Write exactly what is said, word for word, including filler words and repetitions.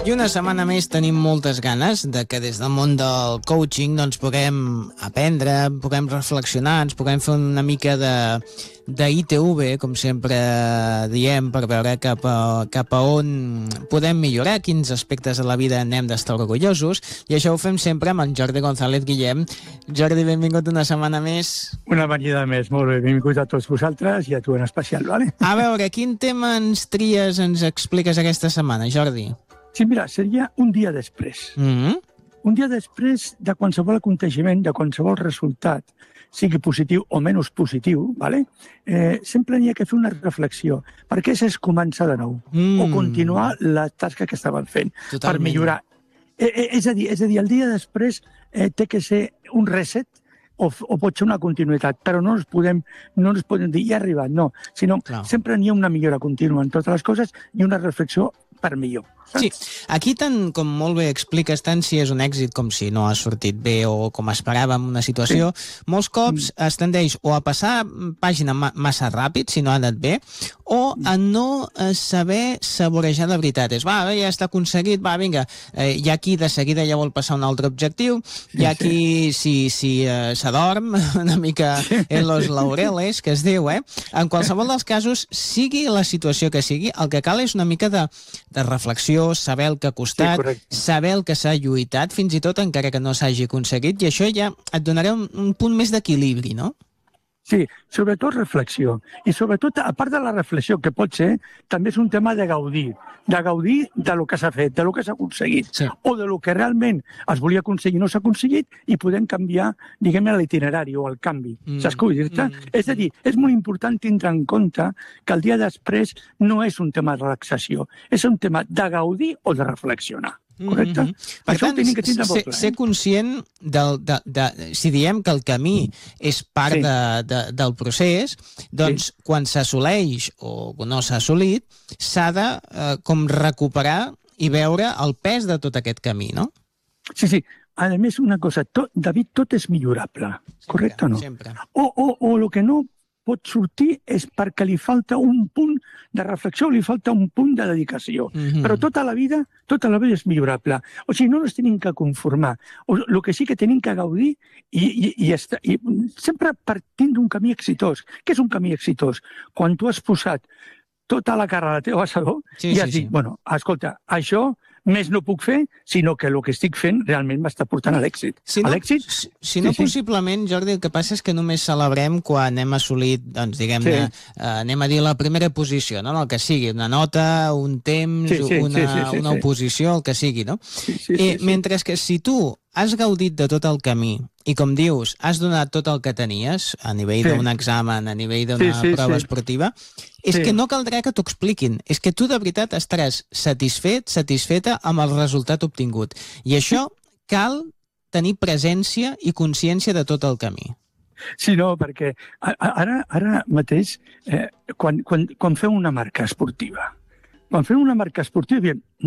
I una setmana més tenim moltes ganes de que des del món del coaching doncs, puguem aprendre, puguem reflexionar, ens puguem fer una mica de, de I T V, com sempre diem, per veure cap a, cap a on podem millorar, quins aspectes de la vida n'hem d'estar orgullosos, i això ho fem sempre amb en Jordi González Guillem. Jordi, benvingut una setmana més. Una venida més, molt bé. Benvingut a tots vosaltres i a tu en especial, vale? A veure, quin tema ens tries, ens expliques aquesta setmana, Jordi? Sí, mira, seria un dia després. Mm-hmm. Un dia després de qualsevol aconteixement, de qualsevol resultat, sigui positiu o menys positiu, vale? eh, sempre n'hi ha que fer una reflexió. Per què s'és començar de nou? Mm. O continuar la tasca que estaven fent. Totalment. Per millorar. Eh, eh, és, a dir, és a dir, el dia després eh, té que ser un reset o, o pot ser una continuïtat, però no ens podem, no ens podem dir, ja ha arribat, no. Sinó Clar. Sempre n'hi ha una millora contínua en totes les coses i una reflexió per millor. Sí, aquí tant com molt bé expliques, tant si és un èxit com si no ha sortit bé o com esperàvem una situació, sí. molts cops mm. es tendeix o a passar pàgina ma massa ràpid, si no ha anat bé, o a no saber saborejar de veritat. És, va, ja està aconseguit, va, vinga, eh, hi ha qui de seguida ja vol passar un altre objectiu, hi ha qui si, si eh, s'adorm una mica en los laureles, que es diu, eh? En qualsevol dels casos, sigui la situació que sigui, el que cal és una mica de, de reflexió, saber el que ha costat, sí, saber el que s'ha lluitat, fins i tot encara que no s'hagi aconseguit, i això ja et donarà un, un punt més d'equilibri, no? Sí, sobretot reflexió. I sobretot, a part de la reflexió, que pot ser, també és un tema de gaudir, de gaudir de lo que s'ha fet, de lo que s'ha aconseguit, sí. o de lo que realment es volia aconseguir i no s'ha aconseguit, i podem canviar, diguem-ne, l'itinerari o el canvi. Mm. Saps què vull dir-te? Mm. És a dir, és molt important tindre en compte que el dia després no és un tema de relaxació, és un tema de gaudir o de reflexionar. Correcte? Mm-hmm. Per Això tant, ser, ser, ser conscient del, de, de, si diem que el camí és part sí. de, de, del procés, doncs sí. quan s'assoleix o no s'ha assolit, s'ha de eh, com recuperar i veure el pes de tot aquest camí, no? Sí, sí. A més, una cosa, tot, David, tot és millorable, sempre, correcte o no? Sempre. O, o, o el que no pot sortir és perquè li falta un punt de reflexió, li falta un punt de dedicació. Mm-hmm. Però tota la vida, tota la vida és millorable. O sigui, no ens tenim que conformar. O, el que sí que tenim que gaudir i, i, i, estar, i sempre partint d'un camí exitós. Què és un camí exitós? Quan tu has posat tota la cara a la teva assador sí, i has sí, dit, sí. bueno, escolta, això més no puc fer, sinó que el que estic fent realment m'està portant a l'èxit. Si no, a l'èxit? Si, si no sí, possiblement, Jordi, el que passa és que només celebrem quan hem assolit, doncs, diguem-ne, sí. eh, anem a dir la primera posició, no? El que sigui, una nota, un temps, sí, sí, una, sí, sí, sí, una sí. oposició, el que sigui, no? Sí, sí, sí, eh, sí. Mentre que si tu has gaudit de tot el camí i, com dius, has donat tot el que tenies a nivell sí. d'un examen, a nivell d'una sí, sí, prova sí. esportiva, és sí. que no caldrà que t'ho expliquin. És que tu de veritat estaràs satisfet, satisfeta amb el resultat obtingut. I això cal tenir presència i consciència de tot el camí. Sí, no, perquè ara, ara mateix, eh, quan, quan, quan fem una marca esportiva, quan fem una marca esportiva, diem,